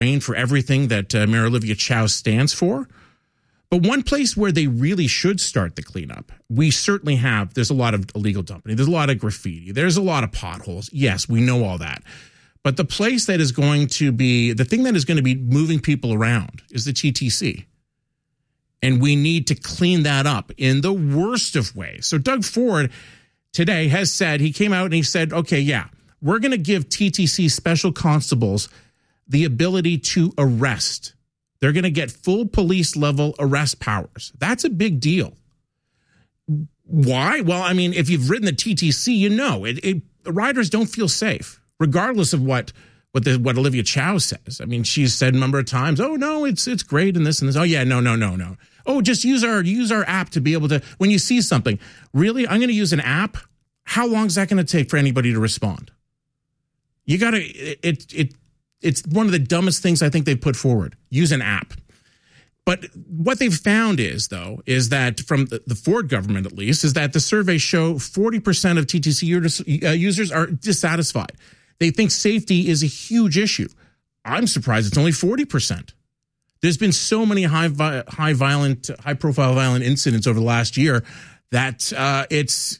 for everything that Mayor Olivia Chow stands for. But one place where they really should start the cleanup, we certainly have, there's a lot of illegal dumping. There's a lot of graffiti. There's a lot of potholes. Yes, we know all that. But the place that is going to be, the thing that is going to be moving people around is the TTC. And we need to clean that up in the worst of ways. So Doug Ford today has said, he came out and he said, okay, yeah, we're going to give TTC special constables the ability to arrest. They're going to get full police level arrest powers. That's a big deal. Why? Well, I mean, if you've ridden the TTC, you know, riders don't feel safe, regardless of what Olivia Chow says. I mean, she's said a number of times, oh, no, it's great and this and this. Oh, yeah, no. Oh, just use our app to be able to, when you see something, really, I'm going to use an app. How long is that going to take for anybody to respond? You got to, it's one of the dumbest things I think they've put forward. Use an app. But what they've found is that from the Ford government, at least, is that the surveys show 40% of TTC users are dissatisfied. They think safety is a huge issue. I'm surprised it's only 40%. There's been so many high-profile violent incidents over the last year that it's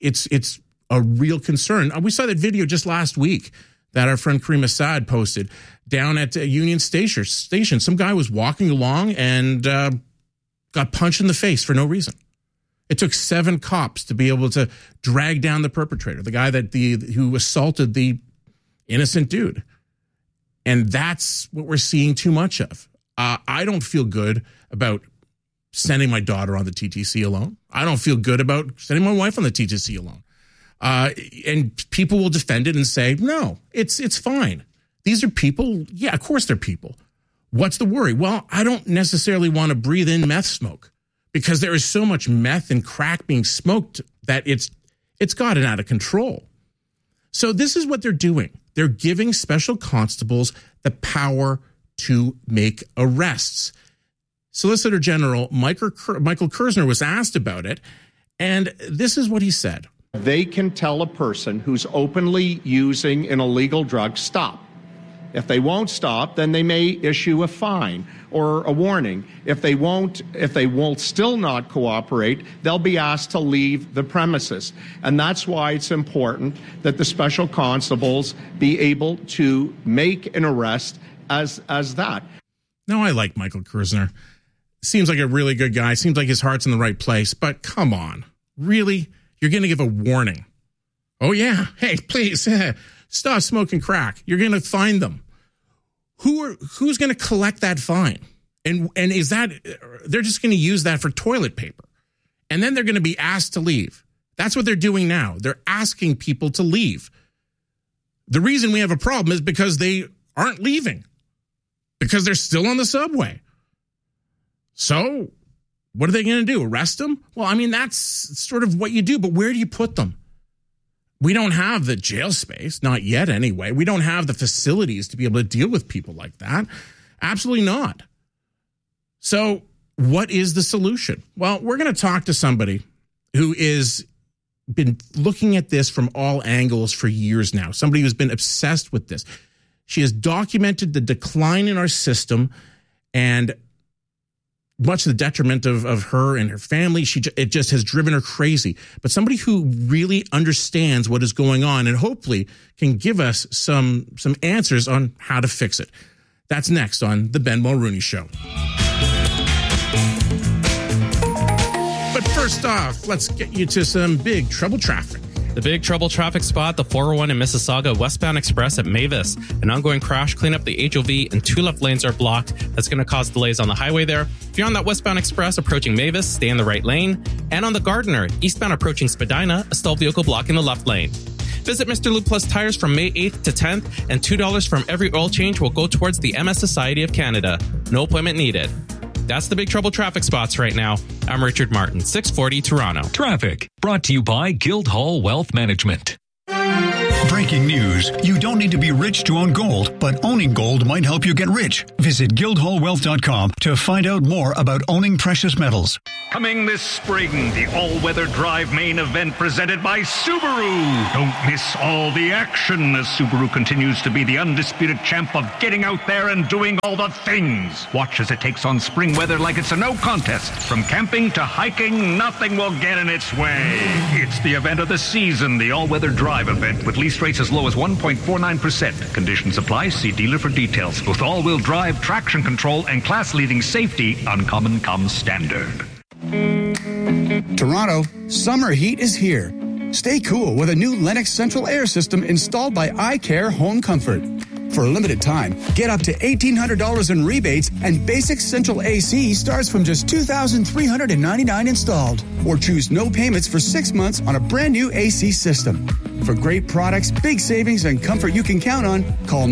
a real concern. We saw that video just last week that our friend Kareem Assad posted down at Union Station. Some guy was walking along and got punched in the face for no reason. It took 7 cops to be able to drag down the perpetrator, the guy who assaulted the innocent dude. And that's what we're seeing too much of. I don't feel good about sending my daughter on the TTC alone. I don't feel good about sending my wife on the TTC alone. And people will defend it and say, no, it's fine. These are people. Yeah, of course they're people. What's the worry? Well, I don't necessarily want to breathe in meth smoke because there is so much meth and crack being smoked that it's gotten out of control. So this is what they're doing. They're giving special constables the power to make arrests. Solicitor General Michael Kersner was asked about it, and this is what he said. They can tell a person who's openly using an illegal drug, stop. If they won't stop, then they may issue a fine or a warning. If they won't still not cooperate, they'll be asked to leave the premises. And that's why it's important that the special constables be able to make an arrest as that. No, I like Michael Kersner. Seems like a really good guy. Seems like his heart's in the right place. But come on, really? You're going to give a warning. Oh, yeah. Hey, please, stop smoking crack. You're going to fine them. Who's going to collect that fine? And is that, they're just going to use that for toilet paper. And then they're going to be asked to leave. That's what they're doing now. They're asking people to leave. The reason we have a problem is because they aren't leaving. Because they're still on the subway. So what are they going to do? Arrest them? Well, I mean, that's sort of what you do, but where do you put them? We don't have the jail space, not yet anyway. We don't have the facilities to be able to deal with people like that. Absolutely not. So what is the solution? Well, we're going to talk to somebody who is been looking at this from all angles for years now, somebody who's been obsessed with this. She has documented the decline in our system and much to the detriment of her and her family. It just has driven her crazy. But somebody who really understands what is going on and hopefully can give us some answers on how to fix it. That's next on The Ben Mulrooney Show. But first off, let's get you to some big trouble traffic. The big trouble traffic spot, the 401 in Mississauga westbound express at Mavis. An ongoing crash cleanup, the HOV and 2 left lanes are blocked. That's going to cause delays on the highway there. If you're on that westbound express approaching Mavis, stay in the right lane. And on the Gardiner, eastbound approaching Spadina, a stalled vehicle blocking the left lane. Visit Mr. Lube Plus Tires from May 8th to 10th, and $2 from every oil change will go towards the MS Society of Canada. No appointment needed. That's the big trouble traffic spots right now. I'm Richard Martin, 640 Toronto. Traffic brought to you by Guildhall Wealth Management. Breaking news. You don't need to be rich to own gold, but owning gold might help you get rich. Visit guildhallwealth.com to find out more about owning precious metals. Coming this spring, the all-weather drive main event presented by Subaru. Don't miss all the action as Subaru continues to be the undisputed champ of getting out there and doing all the things. Watch as it takes on spring weather like it's a no contest. From camping to hiking, nothing will get in its way. It's the event of the season, the all-weather drive event with lease rates as low as 1.49%. Conditions apply. See dealer for details. With all-wheel drive, traction control, and class-leading safety, Uncommon comes standard. Toronto, summer heat is here. Stay cool with a new Lennox Central Air System installed by iCare Home Comfort. For a limited time, get up to $1,800 in rebates, and basic central AC starts from just $2,399 installed. Or choose no payments for 6 months on a brand new AC system. For great products, big savings, and comfort you can count on, call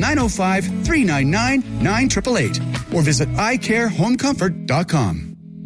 905-399-9888 or visit iCareHomeComfort.com.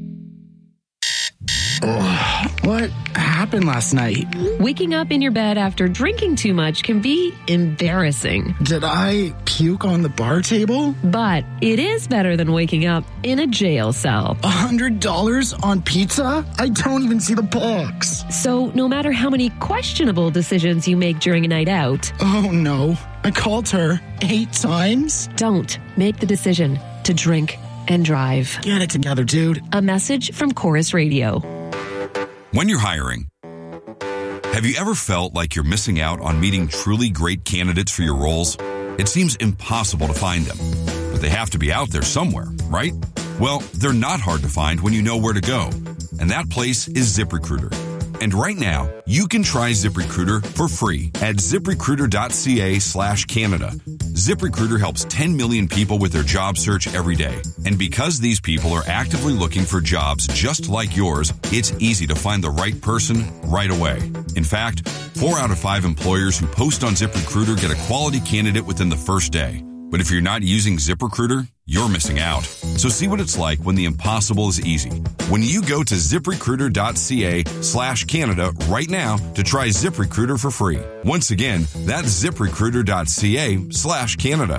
What happened last night? Waking up in your bed after drinking too much can be embarrassing. Did I puke on the bar table? But it is better than waking up in a jail cell. $100 on pizza? I don't even see the box. So no matter how many questionable decisions you make during a night out... Oh no, I called her 8 times? Don't make the decision to drink and drive. Get it together, dude. A message from Chorus Radio. When you're hiring, have you ever felt like you're missing out on meeting truly great candidates for your roles? It seems impossible to find them, but they have to be out there somewhere, right? Well, they're not hard to find when you know where to go, and that place is ZipRecruiter. And right now, you can try ZipRecruiter for free at ZipRecruiter.ca/Canada. ZipRecruiter helps 10 million people with their job search every day. And because these people are actively looking for jobs just like yours, it's easy to find the right person right away. In fact, 4 out of 5 employers who post on ZipRecruiter get a quality candidate within the first day. But if you're not using ZipRecruiter, you're missing out. So see what it's like when the impossible is easy. When you go to ZipRecruiter.ca/Canada right now to try ZipRecruiter for free. Once again, that's ZipRecruiter.ca/Canada.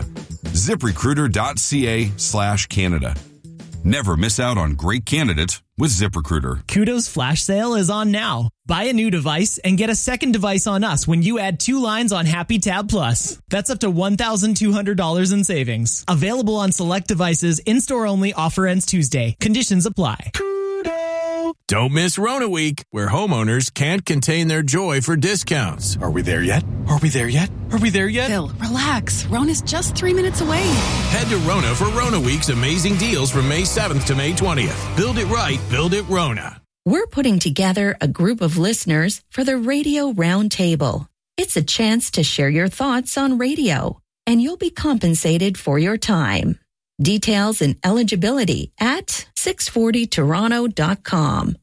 ZipRecruiter.ca/Canada. Never miss out on great candidates with ZipRecruiter. Kudo's flash sale is on now. Buy a new device and get a second device on us when you add 2 lines on Happy Tab Plus. That's up to $1,200 in savings. Available on select devices, in-store only, offer ends Tuesday. Conditions apply. Don't miss Rona Week, where homeowners can't contain their joy for discounts. Are we there yet? Are we there yet? Are we there yet? Phil, relax. Rona's just 3 minutes away. Head to Rona for Rona Week's amazing deals from May 7th to May 20th. Build it right, build it Rona. We're putting together a group of listeners for the Radio Roundtable. It's a chance to share your thoughts on radio, and you'll be compensated for your time. Details and eligibility at 640toronto.com.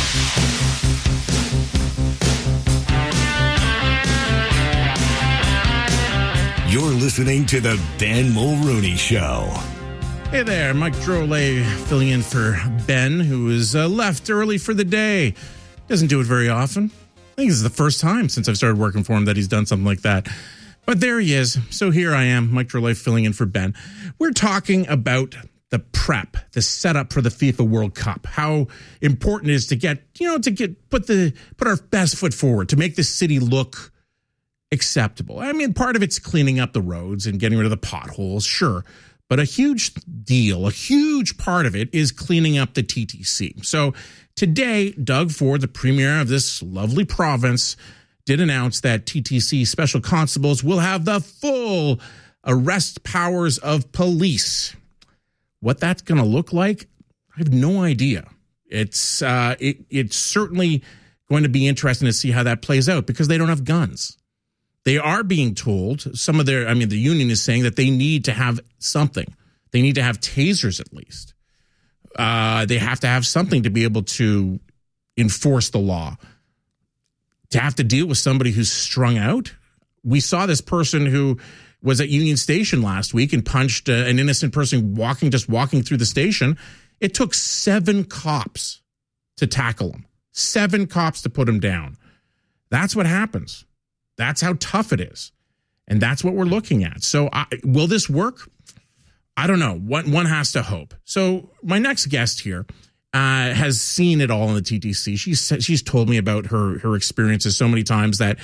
You're listening to the Ben Mulrooney Show. Hey there, Mike Drolet filling in for Ben, who is left early for the day. Doesn't do it very often. I think this is the first time since I've started working for him that he's done something like that. But there he is. So here I am, Mike Drolet filling in for Ben. We're talking about the prep, the setup for the FIFA World Cup. How important it is to put our best foot forward, to make the city look acceptable. I mean, part of it's cleaning up the roads and getting rid of the potholes, sure. But a huge part of it is cleaning up the TTC. So today, Doug Ford, the premier of this lovely province, did announce that TTC special constables will have the full arrest powers of police. What that's going to look like, I have no idea. It's certainly going to be interesting to see how that plays out because they don't have guns. They are being told, the union is saying that they need to have something. They need to have tasers at least. They have to have something to be able to enforce the law. To have to deal with somebody who's strung out. We saw this person who was at Union Station last week and punched an innocent person walking through the station. It took 7 cops to tackle him. 7 cops to put him down. That's what happens That's how tough it is. And that's what we're looking at. So will this work? I don't know. One has to hope. So my next guest here has seen it all in the TTC. She's told me about her experiences so many times that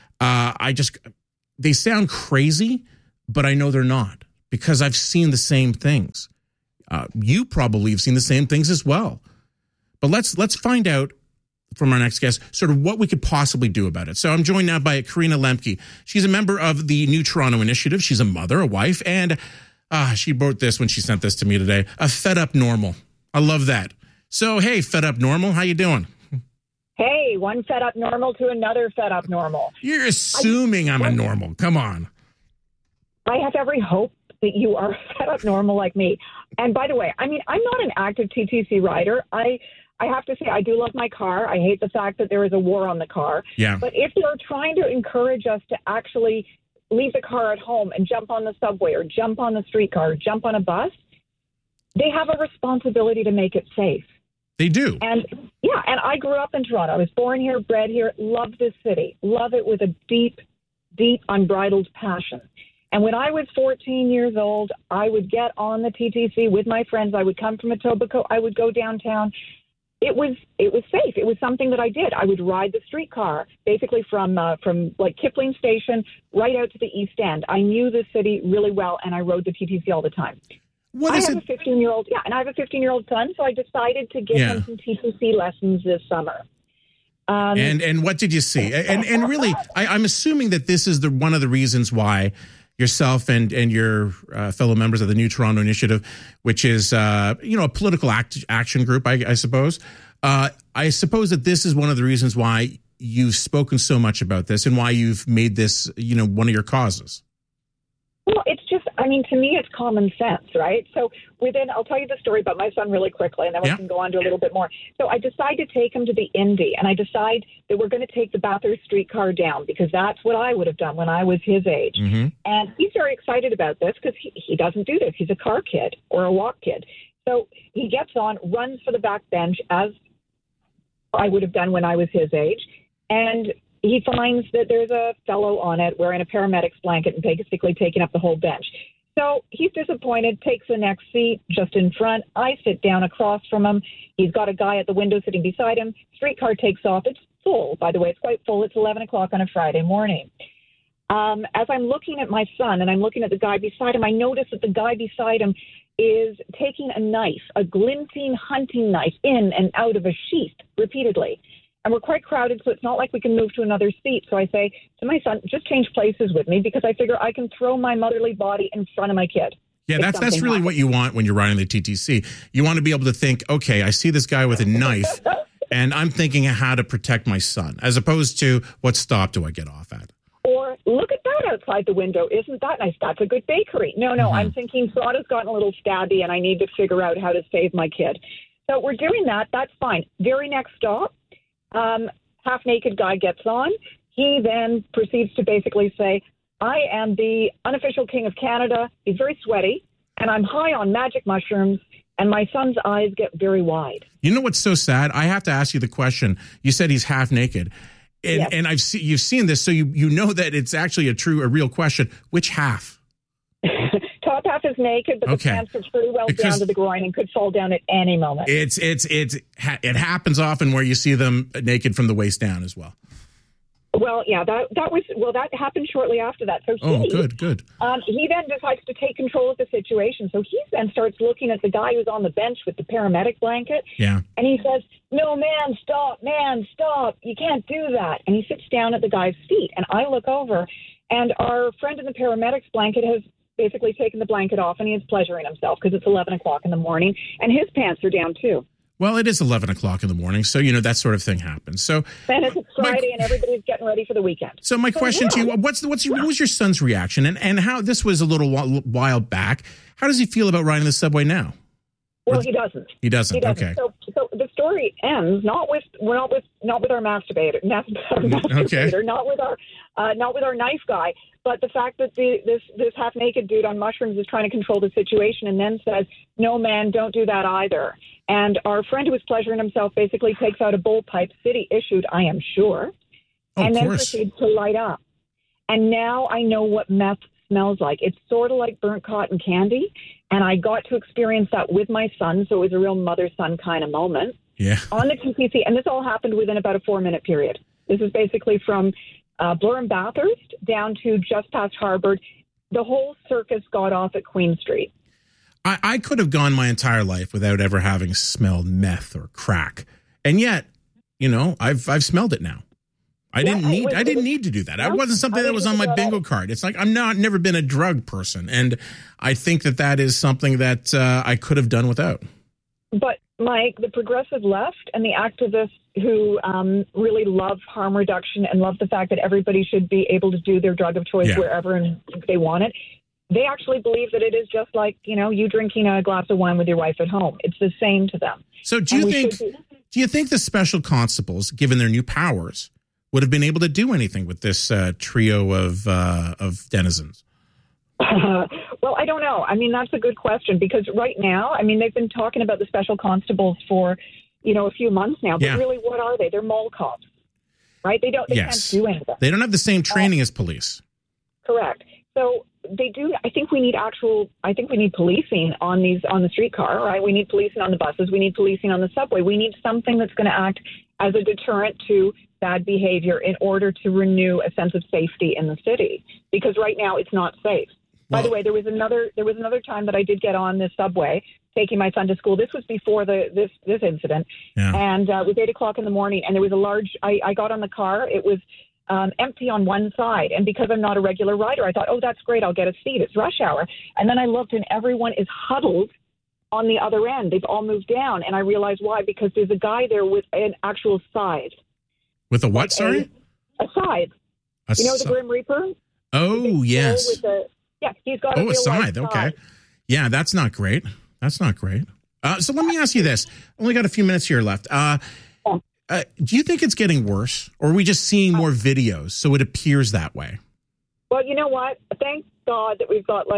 they sound crazy, but I know they're not because I've seen the same things. You probably have seen the same things as well. But let's find out from our next guest sort of what we could possibly do about it. So I'm joined now by Karina Lemke. She's a member of the New Toronto Initiative. She's a mother, a wife, and she wrote this when she sent this to me today, a fed up normal. I love that. So, hey, fed up normal, how you doing? Hey, one fed up normal to another fed up normal. You're assuming I'm a normal. Come on. I have every hope that you are fed up normal like me. And by the way, I mean, I'm not an active TTC rider. I have to say, I do love my car. I hate the fact that there is a war on the car. Yeah. But if they're trying to encourage us to actually leave the car at home and jump on the subway or jump on the streetcar or jump on a bus, they have a responsibility to make it safe. They do. And yeah, and I grew up in Toronto. I was born here, bred here, love this city, love it with a deep, deep, unbridled passion. And when I was 14 years old, I would get on the TTC with my friends. I would come from Etobicoke. I would go downtown. It was safe. It was something that I did. I would ride the streetcar, basically from like Kipling Station right out to the East End. I knew the city really well, and I rode the TTC all the time. I have a 15-year-old son, so I decided to give him some TTC lessons this summer. And what did you see? And really, I'm assuming that this is one of the reasons why yourself and your fellow members of the New Toronto Initiative, which is a political action group, I suppose. I suppose that this is one of the reasons why you've spoken so much about this and why you've made this, one of your causes. Well, it's just, I mean, to me, it's common sense, right? So I'll tell you the story about my son really quickly, and then we can go on to a little bit more. So I decided to take him to the Indy, and I decided that we're going to take the Bathurst streetcar down because that's what I would have done when I was his age. Mm-hmm. And he's very excited about this because he doesn't do this. He's a car kid or a walk kid. So he gets on, runs for the back bench as I would have done when I was his age, and he finds that there's a fellow on it wearing a paramedic's blanket and basically taking up the whole bench. So he's disappointed, takes the next seat just in front. I sit down across from him. He's got a guy at the window sitting beside him. Streetcar takes off. It's full, by the way. It's quite full. It's 11 o'clock on a Friday morning. As I'm looking at my son and I'm looking at the guy beside him, I notice that the guy beside him is taking a knife, a glinting hunting knife, in and out of a sheath repeatedly. And we're quite crowded, so it's not like we can move to another seat. So I say to my son, just change places with me because I figure I can throw my motherly body in front of my kid. Yeah, that's really what you want when you're riding the TTC. You want to be able to think, okay, I see this guy with a knife, and I'm thinking how to protect my son, as opposed to what stop do I get off at? Or look at that outside the window. Isn't that nice? That's a good bakery. No, I'm thinking Toronto's gotten a little stabby, and I need to figure out how to save my kid. So we're doing that. That's fine. Very next stop. Half-naked guy gets on. He then proceeds to basically say, I am the unofficial king of Canada. He's very sweaty, and I'm high on magic mushrooms, and my son's eyes get very wide. You know what's so sad? I have to ask you the question. You said he's half-naked, and you've seen this, so you know that it's actually a real question. Which half? Top half is naked, but the pants are pretty well down to the groin and could fall down at any moment. It happens often where you see them naked from the waist down as well. Well, yeah, that happened shortly after that. So good. He then decides to take control of the situation. So he then starts looking at the guy who's on the bench with the paramedic blanket. Yeah. And he says, "No, man, stop! You can't do that." And he sits down at the guy's feet. And I look over, and our friend in the paramedic's blanket has basically taken the blanket off, and he is pleasuring himself because it's 11 o'clock in the morning, and his pants are down too. Well, it is 11 o'clock in the morning, so, that sort of thing happens. So, and it's Friday, and everybody's getting ready for the weekend. So my question to you, what was your son's reaction, and how, this was a little while back, how does he feel about riding the subway now? Well, he doesn't. He doesn't. Okay. So the story ends not with our masturbator, okay. not with our knife guy, but the fact that this half-naked dude on mushrooms is trying to control the situation and then says, "No, man, don't do that either." And our friend who was pleasuring himself basically takes out a bull pipe, city issued, I am sure, and then proceeds to light up. And now I know what meth smells like. It's sort of like burnt cotton candy. And I got to experience that with my son. So it was a real mother-son kind of moment. Yeah. On the TTC. And this all happened within about a 4-minute period. This is basically from Bloor and Bathurst down to just past Harvard. The whole circus got off at Queen Street. I could have gone my entire life without ever having smelled meth or crack. And yet, you know, I've smelled it now. I didn't need to do that. It wasn't something that was on my bingo card. It's like never been a drug person. And I think that is something that I could have done without. But, Mike, the progressive left and the activists who really love harm reduction and love the fact that everybody should be able to do their drug of choice wherever and they want it, they actually believe that it is just like, you know, you drinking a glass of wine with your wife at home. It's the same to them. So do you think the special constables, given their new powers, would have been able to do anything with this trio of denizens? Well, I don't know. I mean, that's a good question because right now, I mean, they've been talking about the special constables for, you know, a few months now. But really, what are they? They're mall cops, right? They can't do anything. They don't have the same training as police. Correct. So they do. I think we need policing on the streetcar, right? We need policing on the buses. We need policing on the subway. We need something that's going to act as a deterrent to bad behavior in order to renew a sense of safety in the city. Because right now it's not safe. By the way, there was another time that I did get on the subway taking my son to school. This was before this incident, and it was 8:00 in the morning. And there was a large. I got on the car. It was empty on one side, and because I'm not a regular rider, I thought, oh, that's great. I'll get a seat. It's rush hour. And then I looked, and everyone is huddled on the other end. They've all moved down, and I realized why. Because there's a guy there with an actual scythe. With a what? Sorry, a scythe. You know the Grim Reaper? Oh yes. Yeah, he's got a scythe. Okay. Yeah, that's not great. That's not great. So let me ask you this. Only got a few minutes here left. Do you think it's getting worse, or are we just seeing more videos so it appears that way? Well, you know what? Thank God that we've got,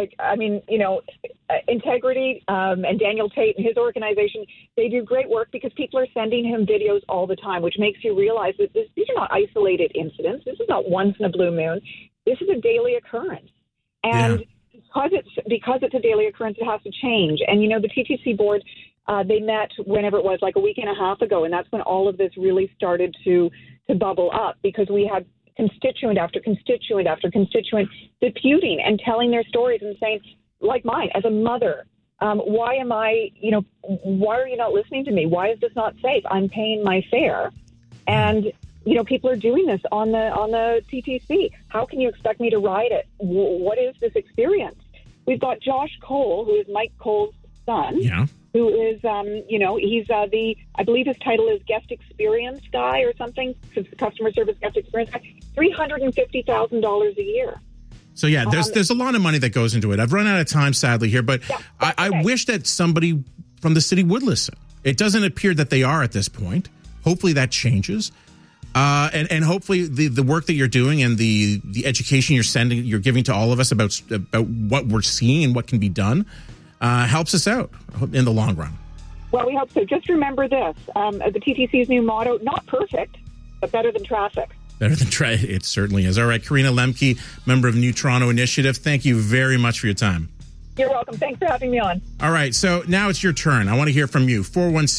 Integrity and Daniel Tate and his organization. They do great work because people are sending him videos all the time, which makes you realize that these are not isolated incidents. This is not once in a blue moon. This is a daily occurrence. And because it's a daily occurrence, it has to change. And, you know, the TTC board, they met whenever it was, like a week and a half ago, and that's when all of this really started to bubble up because we had constituent after constituent after constituent disputing and telling their stories and saying, like mine, as a mother, why are you not listening to me? Why is this not safe? I'm paying my fare. And you know, people are doing this on the TTC. How can you expect me to ride it? What is this experience? We've got Josh Cole, who is Mike Cole's son, who is, he's I believe his title is guest experience guy or something, customer service guest experience guy, $350,000 a year. So, there's a lot of money that goes into it. I've run out of time, sadly, here, but I wish that somebody from the city would listen. It doesn't appear that they are at this point. Hopefully that changes. And hopefully the work that you're doing and the education you're giving to all of us about what we're seeing and what can be done helps us out in the long run. Well, we hope so. Just remember this, the TTC's new motto, not perfect, but better than traffic. Better than traffic. It certainly is. All right, Karina Lemke, member of New Toronto Initiative, thank you very much for your time. You're welcome. Thanks for having me on. All right, so now it's your turn. I want to hear from you.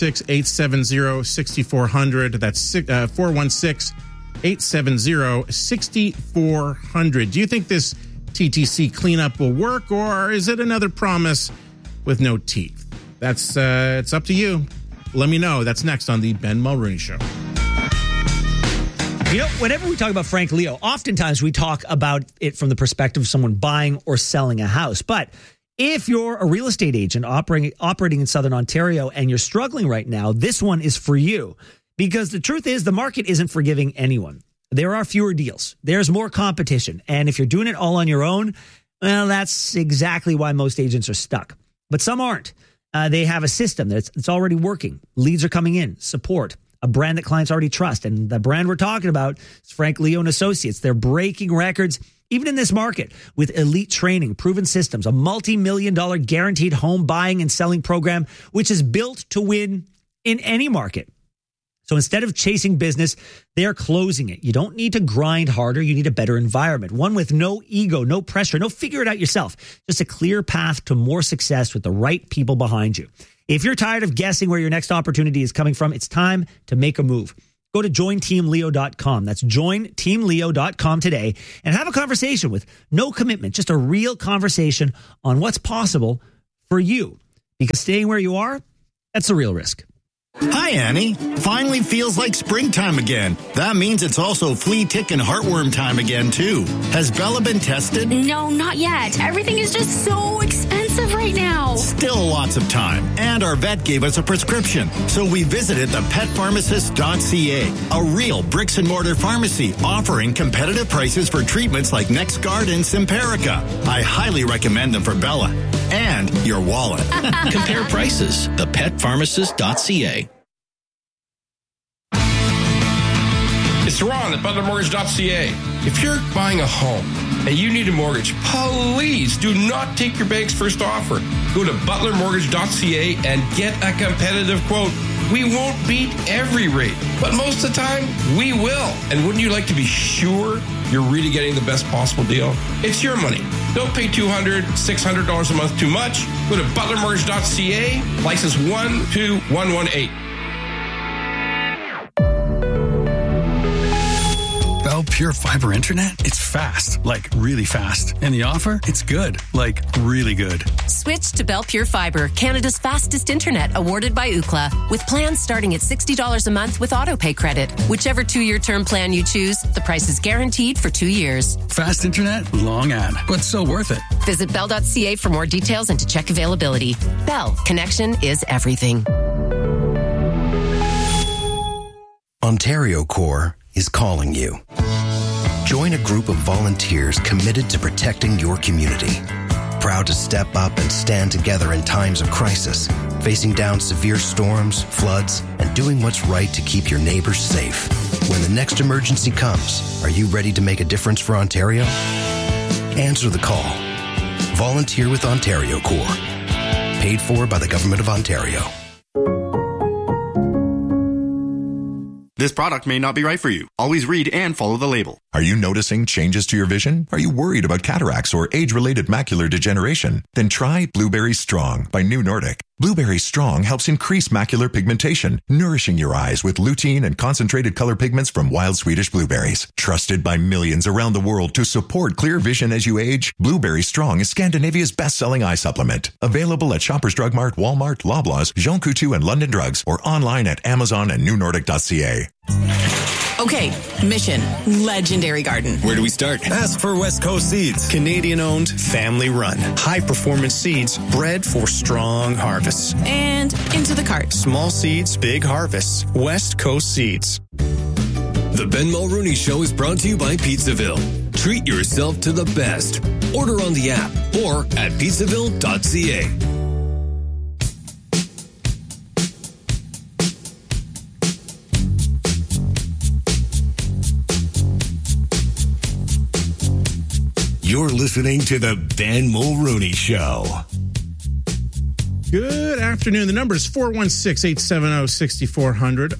416-870-6400. That's 416-870-6400. Do you think this TTC cleanup will work, or is it another promise with no teeth? That's it's up to you. Let me know. That's next on the Ben Mulroney Show. You know, whenever we talk about Frank Leo, oftentimes we talk about it from the perspective of someone buying or selling a house. But if you're a real estate agent operating in Southern Ontario and you're struggling right now, this one is for you. Because the truth is, the market isn't forgiving anyone. There are fewer deals. There's more competition. And if you're doing it all on your own, well, that's exactly why most agents are stuck. But some aren't. They have a system that's already working. Leads are coming in, support, a brand that clients already trust. And the brand we're talking about is Frank Leo and Associates. They're breaking records even in this market with elite training, proven systems, a multi-million-dollar guaranteed home buying and selling program, which is built to win in any market. So instead of chasing business, they are closing it. You don't need to grind harder. You need a better environment, one with no ego, no pressure, no figure it out yourself. Just a clear path to more success with the right people behind you. If you're tired of guessing where your next opportunity is coming from, it's time to make a move. Go to jointeamleo.com. That's jointeamleo.com today and have a conversation with no commitment, just a real conversation on what's possible for you. Because staying where you are, that's a real risk. Hi, Annie. Finally feels like springtime again. That means it's also flea, tick, and heartworm time again, too. Has Bella been tested? No, not yet. Everything is just so expensive right now. Still lots of time. And our vet gave us a prescription. So we visited the petpharmacist.ca, a real bricks and mortar pharmacy offering competitive prices for treatments like NexGard and Simparica. I highly recommend them for Bella and your wallet. Compare prices. Thepetpharmacist.ca. It's Ron at ButlerMortgage.ca. If you're buying a home and you need a mortgage, please do not take your bank's first offer. Go to ButlerMortgage.ca and get a competitive quote. We won't beat every rate, but most of the time, we will. And wouldn't you like to be sure you're really getting the best possible deal? It's your money. Don't pay $200, $600 a month too much. Go to ButlerMortgage.ca, license 12118. Bell Pure Fiber Internet? It's fast, like really fast. And the offer? It's good, like really good. Switch to Bell Pure Fiber, Canada's fastest internet, awarded by Ookla, with plans starting at $60 a month with autopay credit. Whichever 2-year term plan you choose, the price is guaranteed for 2 years. Fast internet, long ad, but so worth it. Visit bell.ca for more details and to check availability. Bell, connection is everything. Ontario Corps is calling you. Join a group of volunteers committed to protecting your community. Proud to step up and stand together in times of crisis, facing down severe storms, floods, and doing what's right to keep your neighbors safe. When the next emergency comes, are you ready to make a difference for Ontario? Answer the call. Volunteer with Ontario Corps. Paid for by the Government of Ontario. This product may not be right for you. Always read and follow the label. Are you noticing changes to your vision? Are you worried about cataracts or age-related macular degeneration? Then try Blueberry Strong by New Nordic. Blueberry Strong helps increase macular pigmentation, nourishing your eyes with lutein and concentrated color pigments from wild Swedish blueberries. Trusted by millions around the world to support clear vision as you age, Blueberry Strong is Scandinavia's best-selling eye supplement. Available at Shoppers Drug Mart, Walmart, Loblaws, Jean Coutu, and London Drugs, or online at Amazon and newnordic.ca. Okay, mission, legendary garden. Where do we start? Ask for West Coast Seeds. Canadian-owned, family-run. High-performance seeds bred for strong harvests. And into the cart. Small seeds, big harvests. West Coast Seeds. The Ben Mulrooney Show is brought to you by Pizzaville. Treat yourself to the best. Order on the app or at pizzaville.ca. You're listening to the Ben Mulrooney Show. Good afternoon. The number is 416-870-6400,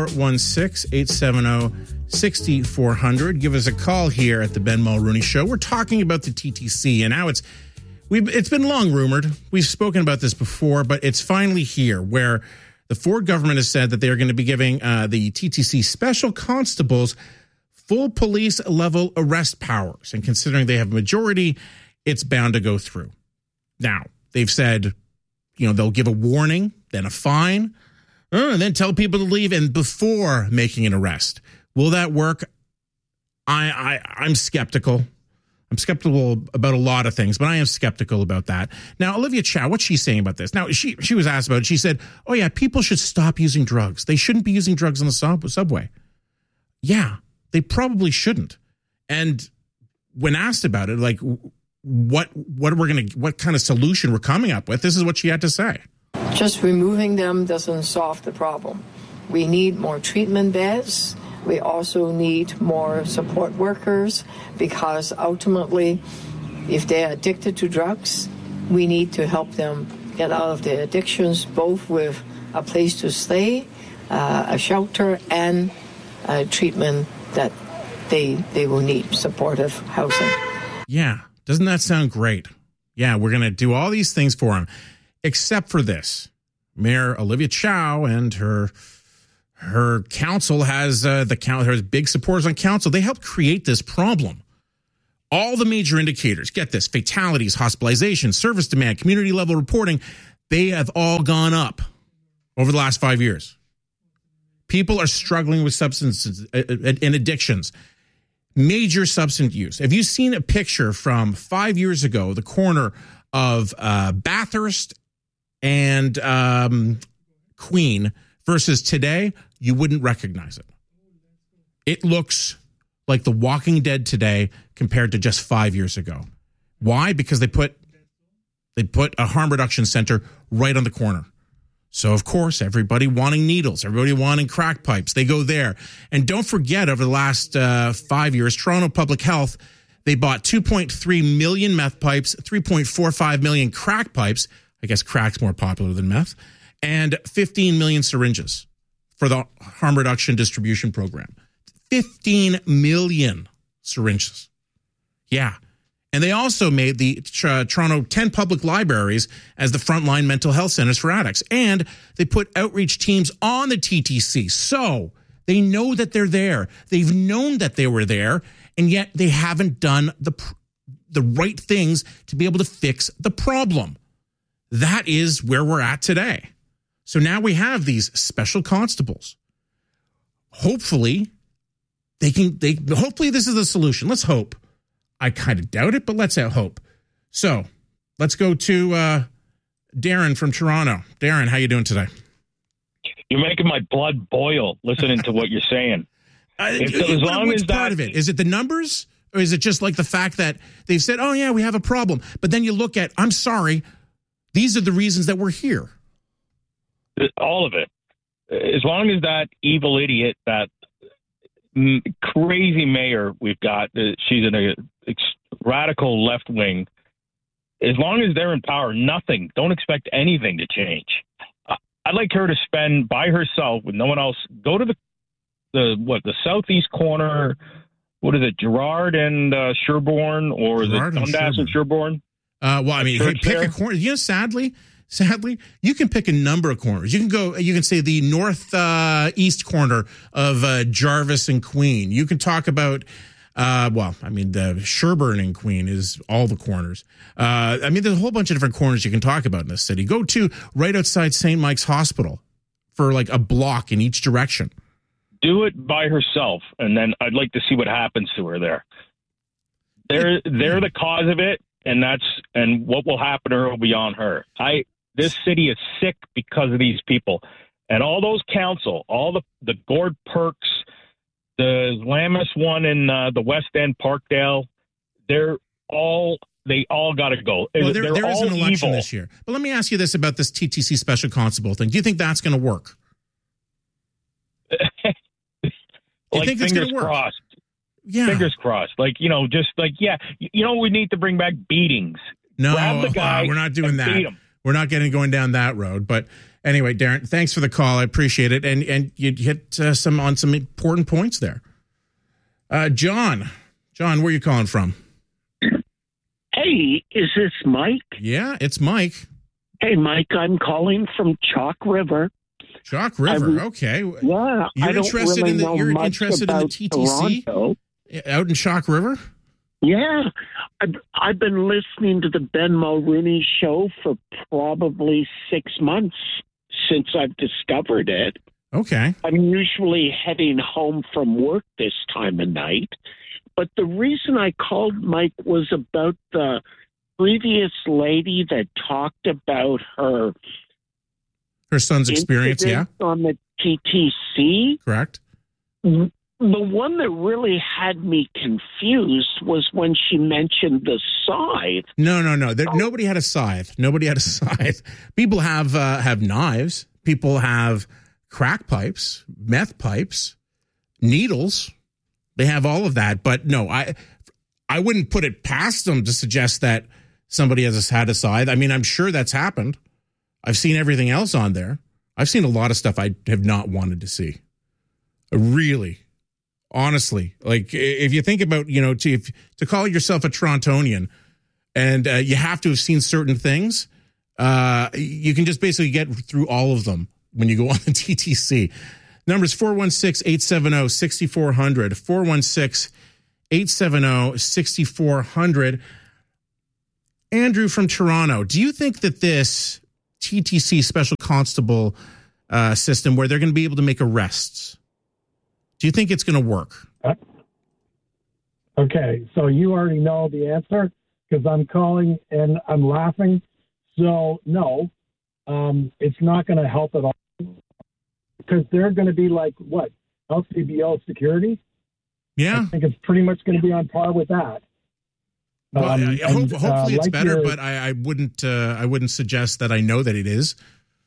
416-870-6400. Give us a call here at the Ben Mulrooney Show. We're talking about the TTC, and now it's been long rumored. We've spoken about this before, but it's finally here, where the Ford government has said that they are going to be giving the TTC special constables full police level arrest powers. And considering they have a majority, it's bound to go through. Now, they've said, they'll give a warning, then a fine, and then tell people to leave and before making an arrest. Will that work? I'm skeptical. I'm skeptical about a lot of things, but I am skeptical about that. Now, Olivia Chow, what's she saying about this? Now, she was asked about it. She said, oh, yeah, people should stop using drugs. They shouldn't be using drugs on the subway. Yeah. They probably shouldn't. And when asked about it, like what kind of solution we're coming up with, this is what she had to say. Just removing them doesn't solve the problem. We need more treatment beds. We also need more support workers, because ultimately, if they're addicted to drugs, we need to help them get out of their addictions, both with a place to stay, a shelter and treatment that they will need, supportive housing. Yeah. Doesn't that sound great? Yeah, we're going to do all these things for them, except for this. Mayor Olivia Chow and her council has her big supporters on council. They helped create this problem. All the major indicators, get this, fatalities, hospitalization, service demand, community level reporting, they have all gone up over the last 5 years. People are struggling with substances and addictions. Major substance use. Have you seen a picture from 5 years ago, the corner of Bathurst and Queen versus today? You wouldn't recognize it. It looks like The Walking Dead today compared to just 5 years ago. Why? Because they put a harm reduction center right on the corner. So, of course, everybody wanting needles, everybody wanting crack pipes, they go there. And don't forget, over the last 5 years, Toronto Public Health, they bought 2.3 million meth pipes, 3.45 million crack pipes. I guess crack's more popular than meth. And 15 million syringes for the harm reduction distribution program. 15 million syringes. Yeah. And they also made the Toronto 10 public libraries as the frontline mental health centers for addicts. And they put outreach teams on the TTC. So they know that they're there. They've known that they were there, and yet they haven't done the right things to be able to fix the problem. That is where we're at today. So now we have these special constables. Hopefully, hopefully this is the solution. Let's hope. I kind of doubt it, but let's hope. So let's go to Darren from Toronto. Darren, how you doing today? You're making my blood boil listening to what you're saying. Which part of it? Is it the numbers, or is it just like the fact that they've said, oh, yeah, we have a problem. But then you look at, I'm sorry, these are the reasons that we're here. All of it. As long as that evil idiot, that crazy mayor we've got, she's in a radical left wing. As long as they're in power, don't expect anything to change. I'd like her to spend by herself with no one else. Go to the southeast corner. What is it, Gerrard and Sherbourne, or Gerrard the Dundas and Sherbourne? Well, I mean, hey, pick a corner. You know, sadly, you can pick a number of corners. You can say the northeast corner of Jarvis and Queen. You can talk about, the Sherbourne and Queen is all the corners. There's a whole bunch of different corners you can talk about in this city. Go to right outside St. Mike's Hospital for like a block in each direction. Do it by herself, and then I'd like to see what happens to her there. They're the cause of it, and what will happen to her will be on her. This city is sick because of these people. And all those council, all the Gord Perks, the Lammas one in the West End, Parkdale, they all got to go. Well, there is an election evil this year. But let me ask you this about this TTC special constable thing. Do you think that's going to work? Do you think it's going to work? Crossed. Yeah. Fingers crossed. we need to bring back beatings. No, grab the guy, we're not doing that. Beat him. We're not going down that road. But anyway, Darren, thanks for the call. I appreciate it. And you hit some important points there. John, where are you calling from? Hey, is this Mike? Yeah, it's Mike. Hey, Mike, I'm calling from Chalk River. Chalk River, okay. Yeah, You're interested in the TTC Toronto. Out in Chalk River? Yeah, I've been listening to the Ben Mulrooney show for probably 6 months since I've discovered it. Okay. I'm usually heading home from work this time of night. But the reason I called, Mike, was about the previous lady that talked about her son's experience, yeah. On the TTC. Correct. The one that really had me confused was when she mentioned the scythe. No. Nobody had a scythe. People have knives. People have crack pipes, meth pipes, needles. They have all of that. But no, I wouldn't put it past them to suggest that somebody has had a scythe. I mean, I'm sure that's happened. I've seen everything else on there. I've seen a lot of stuff I have not wanted to see. Really, honestly, like if you think about, to call yourself a Torontonian and you have to have seen certain things, you can just basically get through all of them when you go on the TTC. Numbers 416-870-6400, 416-870-6400. Andrew from Toronto, do you think that this TTC special constable system where they're going to be able to make arrests, do you think it's going to work? Okay, so you already know the answer because I'm calling and I'm laughing. So, no, it's not going to help at all because they're going to be like, what, LCBO security? Yeah. I think it's pretty much going to be on par with that. Well, hopefully it's better, but I wouldn't suggest that I know that it is.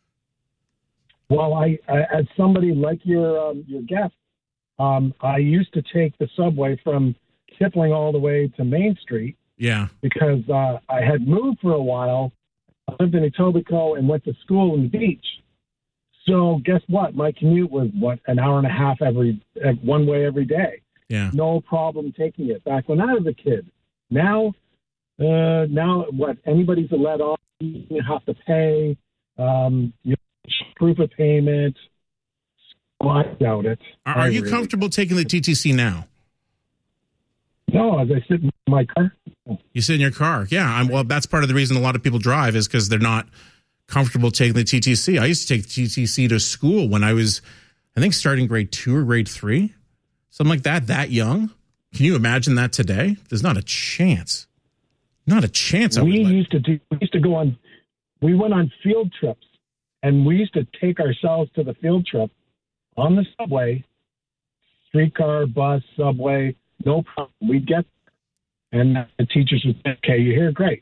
Well, I as somebody like your guest, I used to take the subway from Kipling all the way to Main Street. Yeah. Because I had moved for a while. I lived in Etobicoke and went to school in the beach. So guess what? My commute was, an hour and a half one way every day. Yeah. No problem taking it back when I was a kid. Now what? Anybody's let off. You have to pay. Proof of payment. Well, I doubt it. Are you comfortable taking the TTC now? No, as I sit in my car. You sit in your car. Yeah. Well, that's part of the reason a lot of people drive is because they're not comfortable taking the TTC. I used to take the TTC to school when I was, I think, starting grade 2 or grade 3. Something like that young. Can you imagine that today? There's not a chance. Not a chance. We used to go on, we went on field trips, and we used to take ourselves to the field trip on the subway, streetcar, bus, subway, no problem. We'd get, and the teachers would say, okay, you're here, great.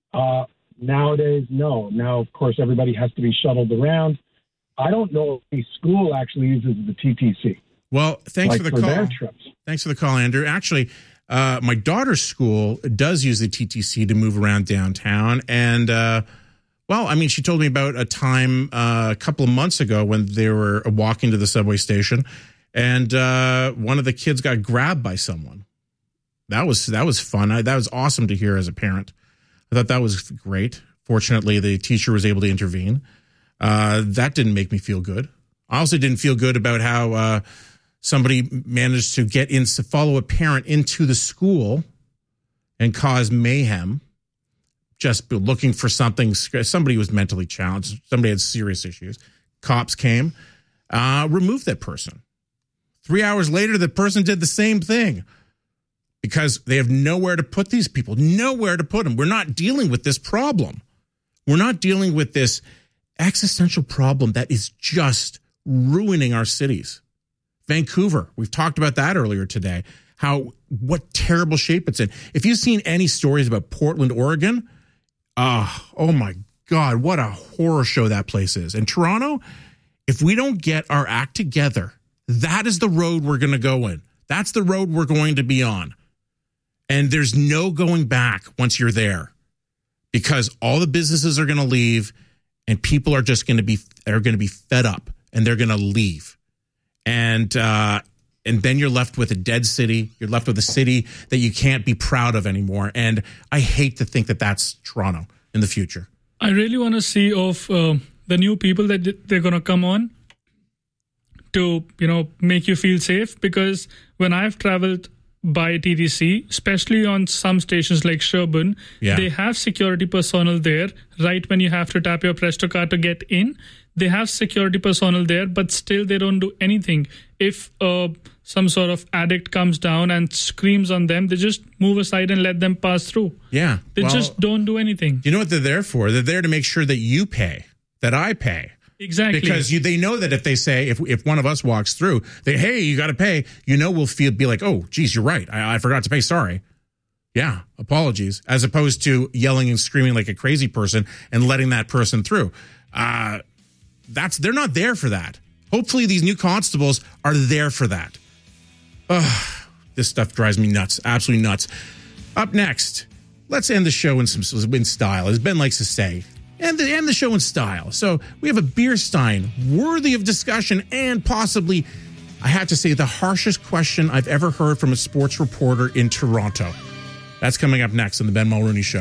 Nowadays, no. Now, of course, everybody has to be shuttled around. I don't know if the school actually uses the TTC. Well, thanks for the call. Their trips. Thanks for the call, Andrew. Actually, my daughter's school does use the TTC to move around downtown. And, she told me about a time a couple of months ago when they were walking to the subway station and one of the kids got grabbed by someone. That was fun. That was awesome to hear as a parent. I thought that was great. Fortunately, the teacher was able to intervene. That didn't make me feel good. I also didn't feel good about how somebody managed to follow a parent into the school and cause mayhem, just looking for something. Somebody was mentally challenged. Somebody had serious issues. Cops came, removed that person. 3 hours later, the person did the same thing because they have nowhere to put these people, nowhere to put them. We're not dealing with this problem. We're not dealing with this existential problem that is just ruining our cities. Vancouver, we've talked about that earlier today, what terrible shape it's in. If you've seen any stories about Portland, Oregon, oh my God, what a horror show that place is. And Toronto, if we don't get our act together, that is the road we're going to go in. That's the road we're going to be on. And there's no going back once you're there because all the businesses are going to leave and people are just going to be fed up and they're going to leave. And then you're left with a dead city. You're left with a city that you can't be proud of anymore. And I hate to think that that's Toronto in the future. I really want to see of the new people that they're going to come on to, make you feel safe. Because when I've traveled by TTC, especially on some stations like Sherbourne, they have security personnel there right when you have to tap your Presto card to get in. They have security personnel there, but still they don't do anything. If some sort of addict comes down and screams on them, they just move aside and let them pass through. Yeah. They just don't do anything. You know what they're there for? They're there to make sure that you pay, that I pay. Exactly. Because they know that if they say, if one of us walks through, hey, you got to pay, we'll be like, oh, geez, you're right. I forgot to pay. Sorry. Yeah. Apologies. As opposed to yelling and screaming like a crazy person and letting that person through. They're not there for that. Hopefully these new constables are there for that. This stuff drives me nuts. Absolutely nuts. Up next, let's end the show in style. As Ben likes to say, and the show in style. So we have a beer stein worthy of discussion and possibly, I have to say, the harshest question I've ever heard from a sports reporter in Toronto. That's coming up next on the Ben Mulroney Show.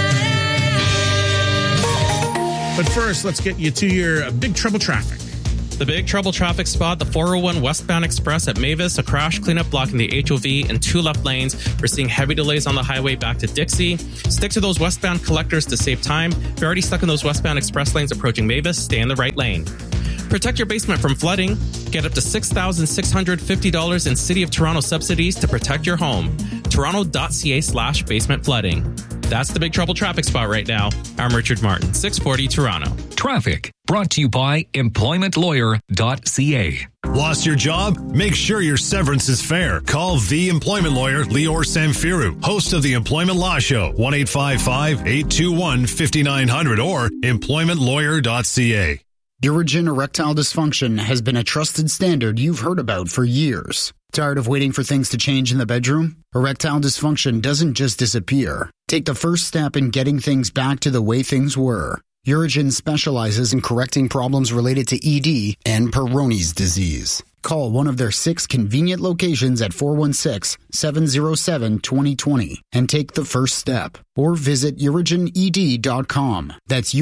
But first, let's get you to your Big Trouble traffic. The Big Trouble traffic spot, the 401 westbound express at Mavis, a crash cleanup blocking the HOV and 2 left lanes. We're seeing heavy delays on the highway back to Dixie. Stick to those westbound collectors to save time. If you're already stuck in those westbound express lanes approaching Mavis, stay in the right lane. Protect your basement from flooding. Get up to $6,650 in City of Toronto subsidies to protect your home. Toronto.ca/basement flooding. That's the Big Trouble traffic spot right now. I'm Richard Martin, 640 Toronto. Traffic brought to you by employmentlawyer.ca. Lost your job? Make sure your severance is fair. Call the employment lawyer, Lior Samfiru, host of the Employment Law Show, 1-855-821-5900 or employmentlawyer.ca. Urigen erectile dysfunction has been a trusted standard you've heard about for years. Tired of waiting for things to change in the bedroom? Erectile dysfunction doesn't just disappear. Take the first step in getting things back to the way things were. Urigen specializes in correcting problems related to ED and Peyronie's disease. Call one of their 6 convenient locations at 416-707-2020 and take the first step. Or visit urigened.com. That's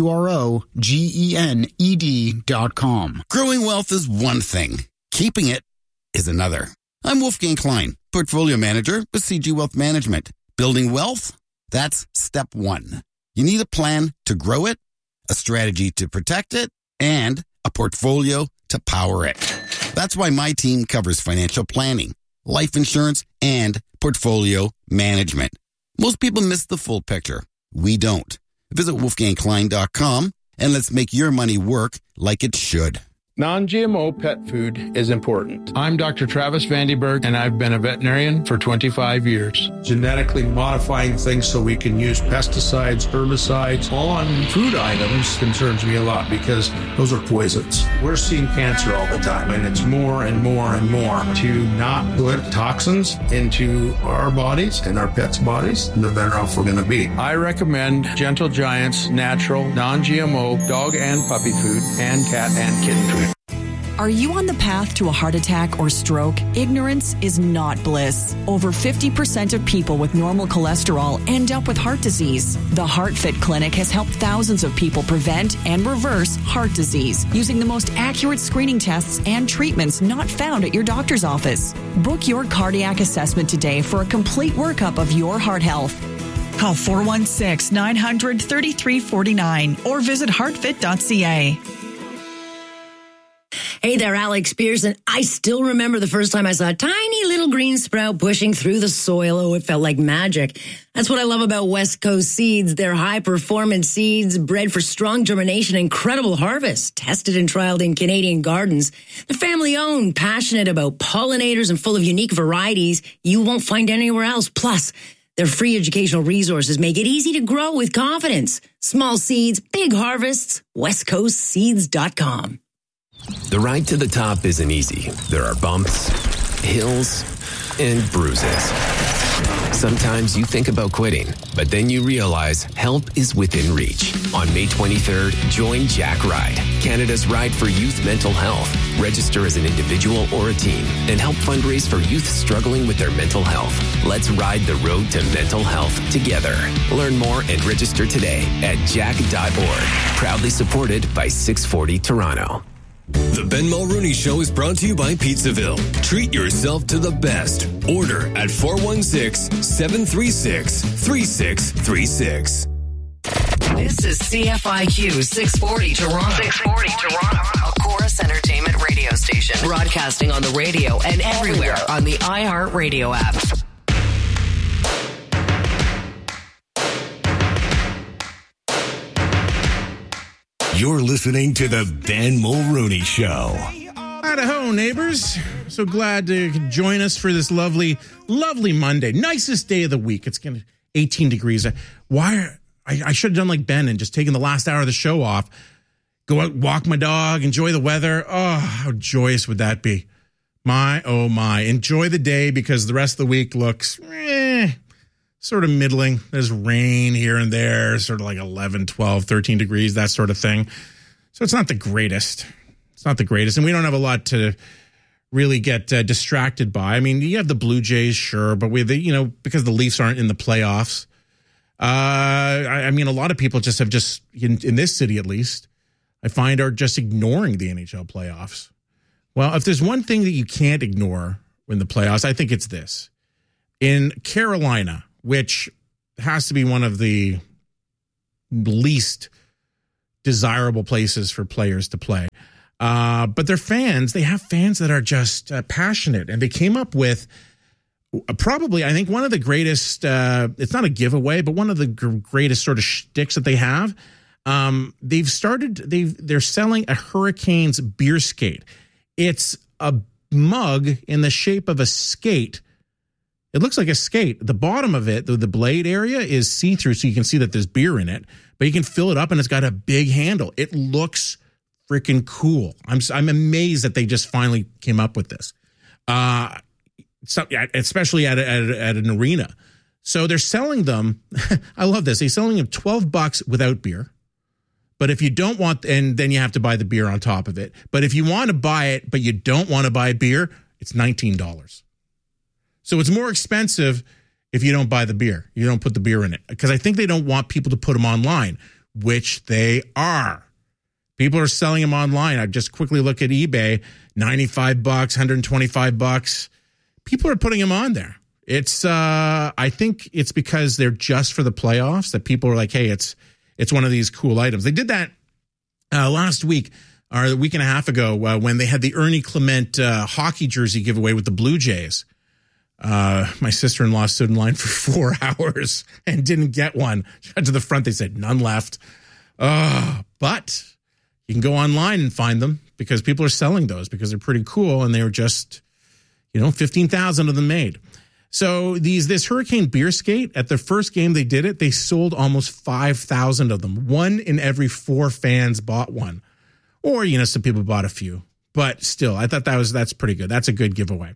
UROGENED.com. Growing wealth is one thing. Keeping it is another. I'm Wolfgang Klein, Portfolio Manager with CG Wealth Management. Building wealth? That's step 1. You need a plan to grow it, a strategy to protect it, and a portfolio to power it. That's why my team covers financial planning, life insurance, and portfolio management. Most people miss the full picture. We don't. Visit wolfgangklein.com and let's make your money work like it should. Non-GMO pet food is important. I'm Dr. Travis Vandenberg, and I've been a veterinarian for 25 years. Genetically modifying things so we can use pesticides, herbicides, all on food items concerns me a lot because those are poisons. We're seeing cancer all the time, and it's more and more and more. To not put toxins into our bodies and our pets' bodies, the better off we're going to be. I recommend Gentle Giant's natural, non-GMO dog and puppy food and cat and kitten food. Are you on the path to a heart attack or stroke? Ignorance is not bliss. Over 50% of people with normal cholesterol end up with heart disease. The HeartFit Clinic has helped thousands of people prevent and reverse heart disease using the most accurate screening tests and treatments not found at your doctor's office. Book your cardiac assessment today for a complete workup of your heart health. Call 416-900-3349 or visit heartfit.ca. Hey there, Alex Pearson. I still remember the first time I saw a tiny little green sprout pushing through the soil. Oh, it felt like magic. That's what I love about West Coast Seeds. They're high-performance seeds bred for strong germination and incredible harvest. Tested and trialed in Canadian gardens. They're family-owned, passionate about pollinators, and full of unique varieties you won't find anywhere else. Plus, their free educational resources make it easy to grow with confidence. Small seeds, big harvests. WestCoastSeeds.com. The ride to the top isn't easy. There are bumps, hills, and bruises. Sometimes you think about quitting, but then you realize help is within reach. On May 23rd, join Jack Ride, Canada's ride for youth mental health. Register as an individual or a team and help fundraise for youth struggling with their mental health. Let's ride the road to mental health together. Learn more and register today at jack.org. Proudly supported by 640 Toronto. The Ben Mulroney Show is brought to you by Pizzaville. Treat yourself to the best. Order at 416-736-3636. This is CFIQ 640 Toronto. 640 Toronto. A Chorus Entertainment radio station. Broadcasting on the radio and everywhere on the iHeartRadio app. You're listening to the Ben Mulroney Show. Idaho, neighbors. So glad to join us for this lovely, lovely Monday. Nicest day of the week. It's going to 18 degrees. I should have done like Ben and just taken the last hour of the show off. Go out, walk my dog, enjoy the weather. Oh, how joyous would that be? My, oh my. Enjoy the day because the rest of the week looks sort of middling. There's rain here and there, sort of like 11, 12, 13 degrees, that sort of thing. So it's not the greatest. It's not the greatest. And we don't have a lot to really get distracted by. I mean, you have the Blue Jays, sure, but because the Leafs aren't in the playoffs. I mean, a lot of people just have in this city at least, I find, are just ignoring the NHL playoffs. Well, if there's one thing that you can't ignore in the playoffs, I think it's this. In Carolina, which has to be one of the least desirable places for players to play. But their fans, they have fans that are just passionate. And they came up with probably, I think, one of the greatest, it's not a giveaway, but one of the greatest sort of shticks that they have. They're selling a Hurricanes beer skate. It's a mug in the shape of a skate. It looks like a skate. The bottom of it, the blade area, is see-through, so you can see that there's beer in it. But you can fill it up, and it's got a big handle. It looks freaking cool. I'm amazed that they just finally came up with this, especially at an arena. So they're selling them. I love this. They're selling them $12 without beer. But if you don't want, and then you have to buy the beer on top of it. But if you want to buy it, but you don't want to buy beer, it's $19. So it's more expensive if you don't buy the beer. You don't put the beer in it. Because I think they don't want people to put them online, which they are. People are selling them online. I just quickly look at eBay, $95, $125. People are putting them on there. It's I think it's because they're just for the playoffs that people are like, hey, it's one of these cool items. They did that last week or a week and a half ago when they had the Ernie Clement hockey jersey giveaway with the Blue Jays. My sister-in-law stood in line for 4 hours and didn't get one. She got to the front. They said none left. But you can go online and find them because people are selling those because they're pretty cool. And they were just, 15,000 of them made. So this Hurricane beer skate, at their first game they did it, they sold almost 5,000 of them. 1 in every 4 fans bought one. Or, some people bought a few. But still, I thought that's pretty good. That's a good giveaway.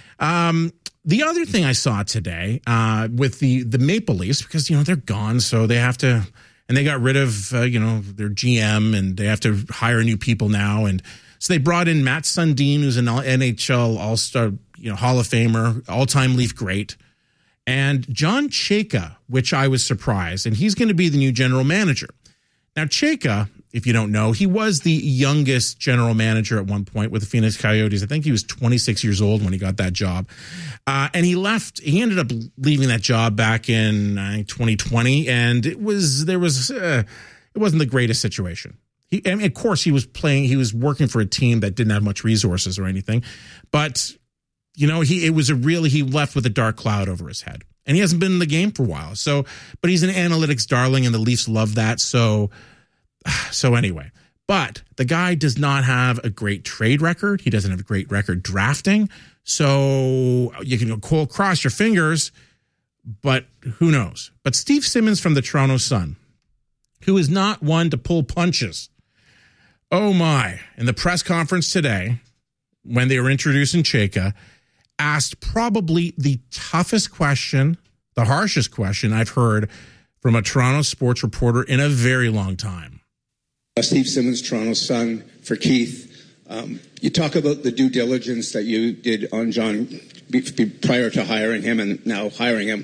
The other thing I saw today with the Maple Leafs, because, they're gone, so they have to, and they got rid of, their GM, and they have to hire new people now. And so they brought in Matt Sundin, who's an NHL All-Star, Hall of Famer, all-time Leaf great, and John Chayka, which I was surprised, and he's going to be the new general manager. Now, Chayka, if you don't know, he was the youngest general manager at one point with the Phoenix Coyotes. I think he was 26 years old when he got that job. And he left. He ended up leaving that job back in 2020, and it wasn't the greatest situation. Of course, he was working for a team that didn't have much resources or anything, but he left with a dark cloud over his head, and he hasn't been in the game for a while. So, but he's an analytics darling, and the Leafs love that. So anyway, but the guy does not have a great trade record. He doesn't have a great record drafting. So you can cross your fingers, but who knows? But Steve Simmons from the Toronto Sun, who is not one to pull punches. Oh my, in the press conference today, when they were introducing Chayka, asked probably the toughest question, the harshest question I've heard from a Toronto sports reporter in a very long time. Steve Simmons, Toronto Sun, for Keith. You talk about the due diligence that you did on John prior to hiring him and now hiring him.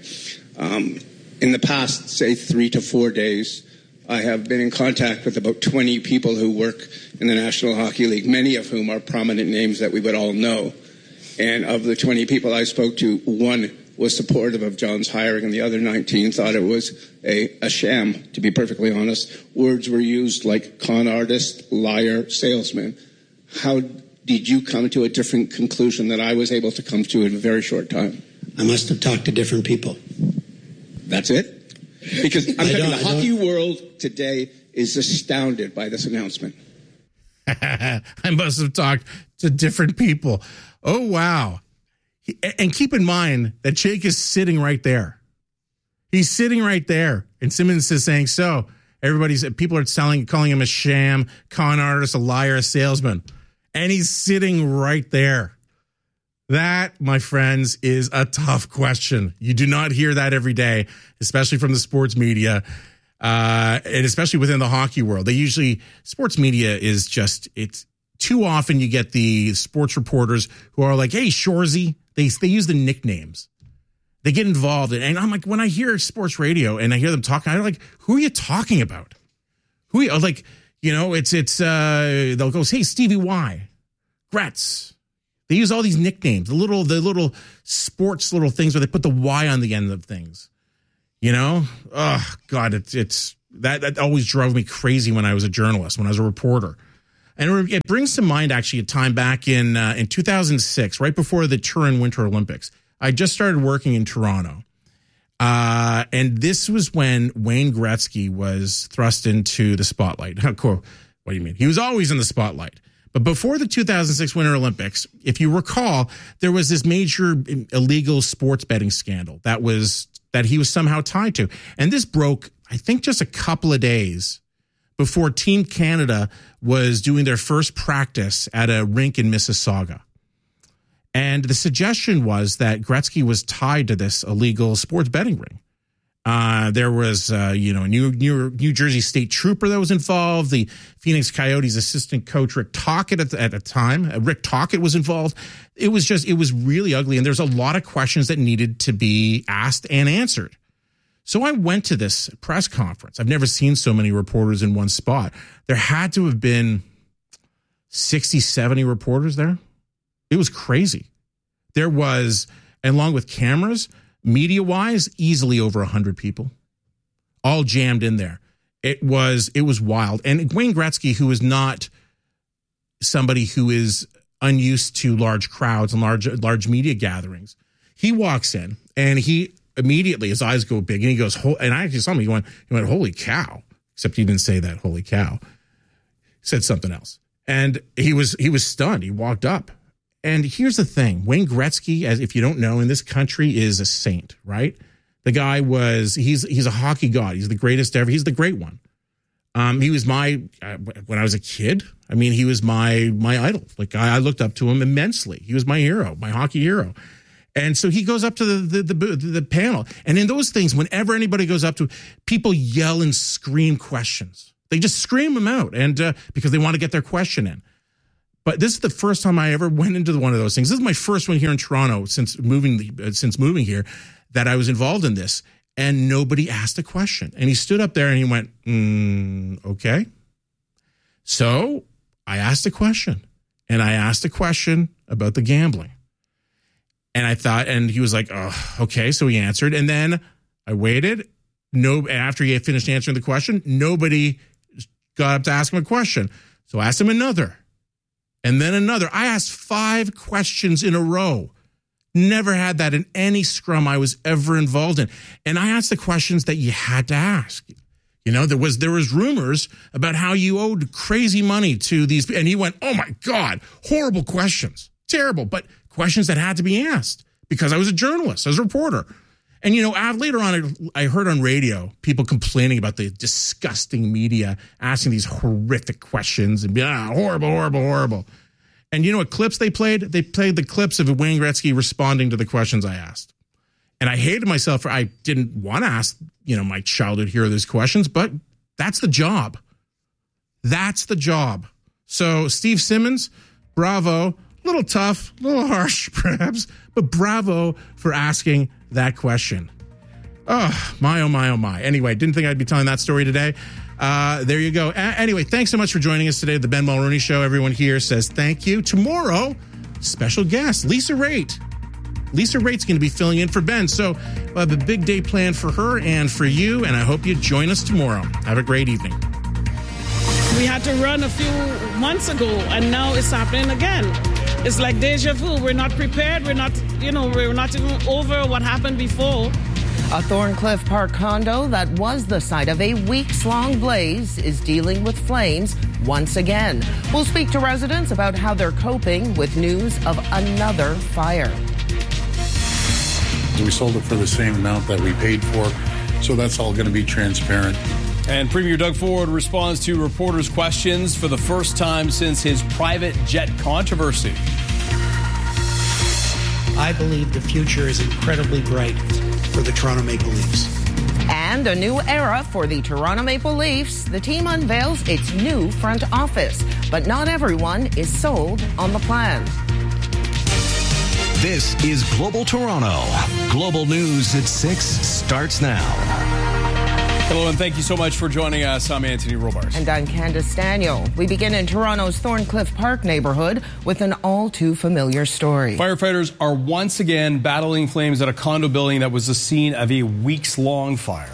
In the past, say 3 to 4 days, I have been in contact with about 20 people who work in the National Hockey League, many of whom are prominent names that we would all know. And of the 20 people I spoke to, 1 was supportive of John's hiring, and the other 19 thought it was a sham, to be perfectly honest. Words were used like con artist, liar, salesman. How did you come to a different conclusion that I was able to come to in a very short time? I must have talked to different people. That's it? Because I'm telling you, the hockey world today is astounded by this announcement. I must have talked to different people. Oh, wow. And keep in mind that Jake is sitting right there. He's sitting right there. And Simmons is saying, so people are calling him a sham, con artist, a liar, a salesman. And he's sitting right there. That, my friends, is a tough question. You do not hear that every day, especially from the sports media, and especially within the hockey world. Sports media is just, it's too often you get the sports reporters who are like, hey, Shorzy. They use the nicknames. They get involved. And I'm like, when I hear sports radio and I hear them talking, I'm like, who are you talking about? They'll go, hey, Stevie Y, Gretz. They use all these nicknames, the little sports little things where they put the Y on the end of things. Oh God, it's that always drove me crazy when I was a journalist, when I was a reporter. And it brings to mind actually a time back in 2006, right before the Turin Winter Olympics. I just started working in Toronto. And this was when Wayne Gretzky was thrust into the spotlight. Cool. What do you mean? He was always in the spotlight. But before the 2006 Winter Olympics, if you recall, there was this major illegal sports betting scandal that he was somehow tied to. And this broke, I think, just a couple of days before Team Canada was doing their first practice at a rink in Mississauga. And the suggestion was that Gretzky was tied to this illegal sports betting ring. There was, a New Jersey State Trooper that was involved. The Phoenix Coyotes assistant coach, Rick Tocchet, at the time. Rick Tocchet was involved. It was really ugly. And there's a lot of questions that needed to be asked and answered. So I went to this press conference. I've never seen so many reporters in one spot. There had to have been 60, 70 reporters there. It was crazy. There was, along with cameras, media-wise, easily over 100 people, all jammed in there. It was wild. And Wayne Gretzky, who is not somebody who is unused to large crowds and large media gatherings, he walks in and he immediately, his eyes go big and he goes, and I actually saw him, he went, holy cow. Except he didn't say that, holy cow. He said something else. And he was stunned. He walked up. And here's the thing. Wayne Gretzky, as if you don't know, in this country is a saint, right? The guy he's a hockey god. He's the greatest ever. He's the great one. He was when I was a kid, he was my idol. Like I looked up to him immensely. He was my hero, my hockey hero. And so he goes up to the panel. And in those things, whenever anybody goes up to, people yell and scream questions. They just scream them out and because they want to get their question in. But this is the first time I ever went into one of those things. This is my first one here in Toronto since moving here that I was involved in this. And nobody asked a question. And he stood up there and he went, okay. So I asked a question. And I asked a question about the gambling. And I thought, and he was like, oh, okay. So he answered. And then I waited. After he had finished answering the question, nobody got up to ask him a question. So I asked him another. And then another. I asked 5 questions in a row. Never had that in any scrum I was ever involved in. And I asked the questions that you had to ask. There was rumors about how you owed crazy money to these. And he went, oh my God, horrible questions. Terrible, but questions that had to be asked because I was a journalist, I was a reporter. And, later on, I heard on radio people complaining about the disgusting media asking these horrific questions and horrible, horrible, horrible. And you know what clips they played? They played the clips of Wayne Gretzky responding to the questions I asked. And I hated myself for I didn't want to ask, my childhood hero these questions, but that's the job. That's the job. So Steve Simmons, bravo. A little tough, a little harsh perhaps, but bravo for asking that question. Oh my, oh my, oh my. Anyway, didn't think I'd be telling that story today. There you go. Anyway, thanks so much for joining us today at the Ben Mulroney Show. Everyone here says thank you. Tomorrow, special guest, Lisa Raitt. Lisa Raitt's going to be filling in for Ben. So we'll have a big day planned for her and for you, and I hope you join us tomorrow. Have a great evening. We had to run a few months ago, and now it's happening again. It's like deja vu. We're not prepared. We're not even over what happened before. A Thorncliffe Park condo that was the site of a weeks-long blaze is dealing with flames once again. We'll speak to residents about how they're coping with news of another fire. We sold it for the same amount that we paid for, so that's all going to be transparent. And Premier Doug Ford responds to reporters' questions for the first time since his private jet controversy. I believe the future is incredibly bright for the Toronto Maple Leafs. And a new era for the Toronto Maple Leafs. The team unveils its new front office, but not everyone is sold on the plan. This is Global Toronto. Global News at 6 starts now. Hello, and thank you so much for joining us. I'm Anthony Robarts. And I'm Candace Daniel. We begin in Toronto's Thorncliffe Park neighborhood with an all-too-familiar story. Firefighters are once again battling flames at a condo building that was the scene of a weeks-long fire.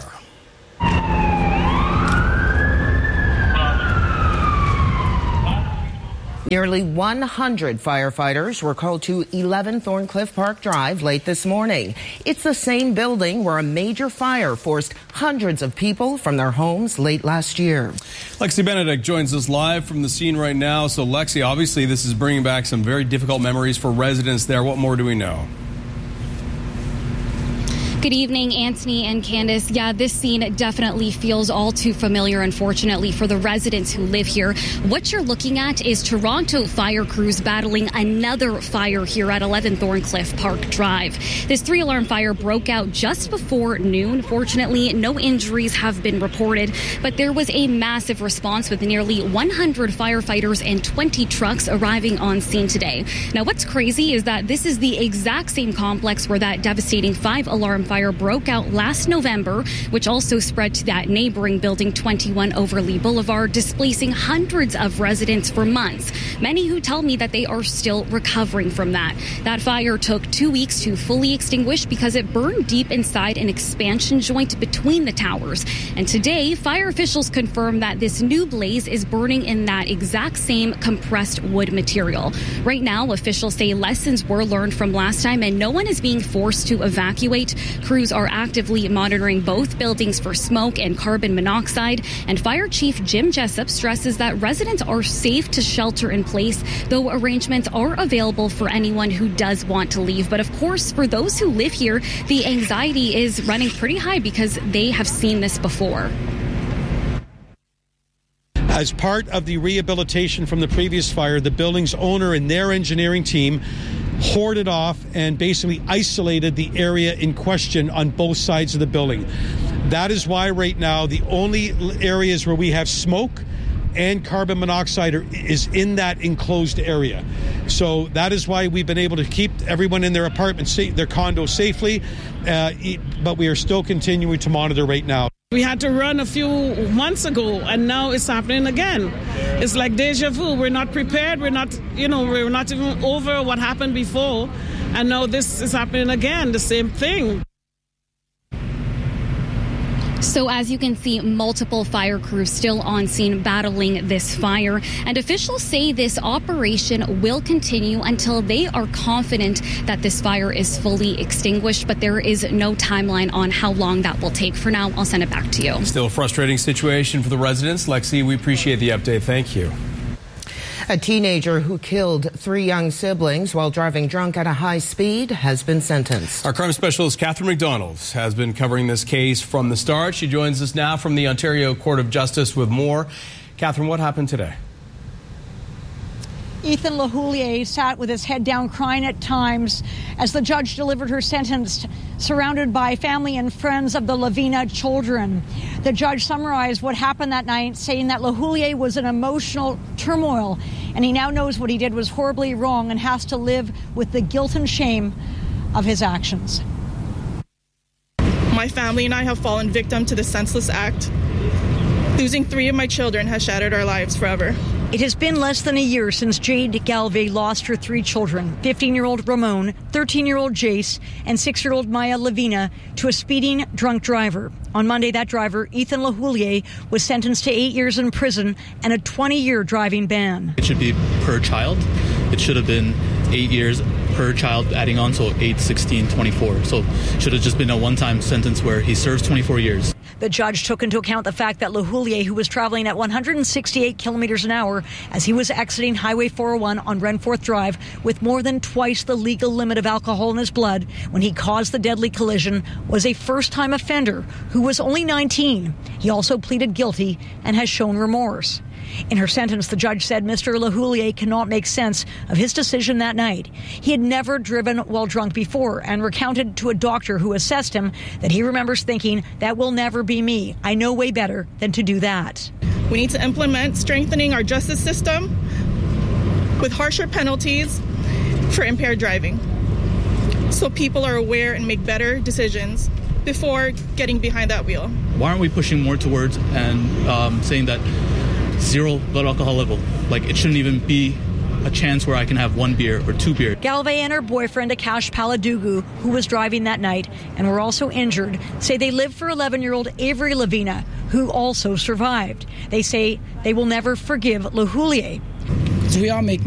Nearly 100 firefighters were called to 11 Thorncliffe Park Drive late this morning. It's the same building where a major fire forced hundreds of people from their homes late last year. Lexi Benedict joins us live from the scene right now. So, Lexi, obviously this is bringing back some very difficult memories for residents there. What more do we know? Good evening, Anthony and Candace. Yeah, this scene definitely feels all too familiar, unfortunately, for the residents who live here. What you're looking at is Toronto fire crews battling another fire here at 11 Thorncliffe Park Drive. This 3-alarm fire broke out just before noon. Fortunately, no injuries have been reported, but there was a massive response with nearly 100 firefighters and 20 trucks arriving on scene today. Now, what's crazy is that this is the exact same complex where that devastating 5-alarm fire broke out last November, which also spread to that neighboring building 21 Overlea Boulevard, displacing hundreds of residents for months. Many who tell me that they are still recovering from that. That fire took 2 weeks to fully extinguish because it burned deep inside an expansion joint between the towers. And today, fire officials confirm that this new blaze is burning in that exact same compressed wood material. Right now, officials say lessons were learned from last time and no one is being forced to evacuate. Crews are actively monitoring both buildings for smoke and carbon monoxide. And Fire Chief Jim Jessup stresses that residents are safe to shelter in place, though arrangements are available for anyone who does want to leave. But of course, for those who live here, the anxiety is running pretty high because they have seen this before. As part of the rehabilitation from the previous fire, the building's owner and their engineering team hoarded off and basically isolated the area in question on both sides of the building. That is why right now the only areas where we have smoke and carbon monoxide is in that enclosed area. So that is why we've been able to keep everyone in their apartment, their condo safely, but we are still continuing to monitor right now. We had to run a few months ago, and now it's happening again. It's like deja vu. We're not prepared. We're not even over what happened before, and now this is happening again, the same thing. So as you can see, multiple fire crews still on scene battling this fire. And officials say this operation will continue until they are confident that this fire is fully extinguished. But there is no timeline on how long that will take. For now, I'll send it back to you. Still a frustrating situation for the residents. Lexi, we appreciate the update. Thank you. A teenager who killed 3 young siblings while driving drunk at a high speed has been sentenced. Our crime specialist, Catherine McDonald, has been covering this case from the start. She joins us now from the Ontario Court of Justice with more. Catherine, what happened today? Ethan LaHoulier sat with his head down, crying at times as the judge delivered her sentence, surrounded by family and friends of the Lavina children. The judge summarized what happened that night, saying that LaHoulier was in emotional turmoil, and he now knows what he did was horribly wrong and has to live with the guilt and shame of his actions. My family and I have fallen victim to this senseless act. Losing 3 of my children has shattered our lives forever. It has been less than a year since Jade Galvey lost her 3 children, 15-year-old Ramon, 13-year-old Jace, and 6-year-old Maya Lavina, to a speeding drunk driver. On Monday, that driver, Ethan LaHoulier, was sentenced to 8 years in prison and a 20-year driving ban. It should be per child. It should have been 8 years per child, adding on, so 8, 16, 24. So it should have just been a one-time sentence where he serves 24 years. The judge took into account the fact that LaHoulier, who was traveling at 168 kilometers an hour as he was exiting Highway 401 on Renforth Drive with more than twice the legal limit of alcohol in his blood when he caused the deadly collision, was a first-time offender who was only 19. He also pleaded guilty and has shown remorse. In her sentence, the judge said Mr. LaHoulier cannot make sense of his decision that night. He had never driven while drunk before and recounted to a doctor who assessed him that he remembers thinking, "That will never be me. I know way better than to do that." We need to implement strengthening our justice system with harsher penalties for impaired driving, so people are aware and make better decisions before getting behind that wheel. Why aren't we pushing more towards and saying that zero blood alcohol level? Like, it shouldn't even be a chance where I can have 1 beer or 2 beers. Galvey and her boyfriend, Akash Paladugu, who was driving that night and were also injured, say they live for 11-year-old Avery Lavina, who also survived. They say they will never forgive LaHoulier. We all make